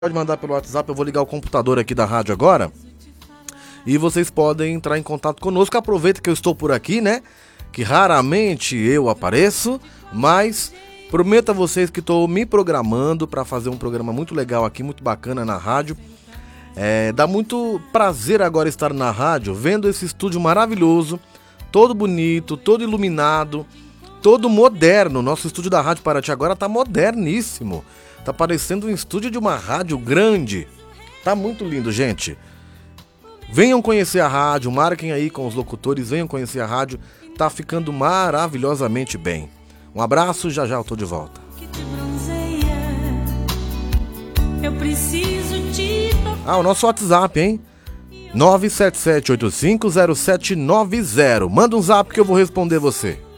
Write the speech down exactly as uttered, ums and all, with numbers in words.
Pode mandar pelo WhatsApp, eu vou ligar o computador aqui da rádio agora. E vocês podem entrar em contato conosco. Aproveita que eu estou por aqui, né? Que raramente eu apareço, mas prometo a vocês que estou me programando para fazer um programa muito legal aqui, muito bacana na rádio. É, dá muito prazer agora estar na rádio, vendo esse estúdio maravilhoso, todo bonito, todo iluminado, todo moderno. Nosso estúdio da Rádio Paraty agora tá moderníssimo. Tá parecendo um estúdio de uma rádio grande. Tá muito lindo, gente. Venham conhecer a rádio, marquem aí com os locutores, venham conhecer a rádio. Tá ficando maravilhosamente bem. Um abraço, já já eu tô de volta. Ah, o nosso WhatsApp, hein? nove sete sete oito cinco zero sete nove zero. Manda um zap que eu vou responder você.